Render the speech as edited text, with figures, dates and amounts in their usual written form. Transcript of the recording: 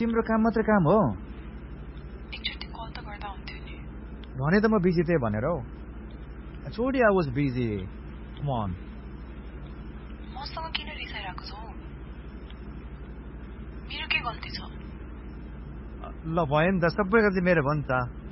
तिम्रो काम मात्र काम हो? एकचोटि कल त गर्दा हुन्थ्यो नि। भने त म बिजी थिएँ भनेर हौ। छोडी I was busy. Com on. मसँग किन रिसाइरहेको छौ? मेरो के गल्ती छ? ल भयो नि त, सबै गल्ती मेरो भयो नि त।